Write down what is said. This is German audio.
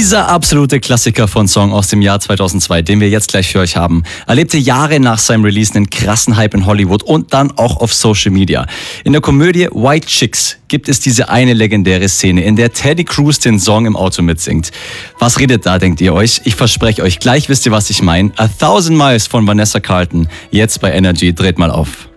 Dieser absolute Klassiker von Song aus dem Jahr 2002, den wir jetzt gleich für euch haben, erlebte Jahre nach seinem Release einen krassen Hype in Hollywood und dann auch auf Social Media. In der Komödie White Chicks gibt es diese eine legendäre Szene, in der Teddy Cruz den Song im Auto mitsingt. Was redet da, denkt ihr euch? Ich verspreche euch, gleich wisst ihr, was ich meine. A Thousand Miles von Vanessa Carlton, jetzt bei Energy, dreht mal auf.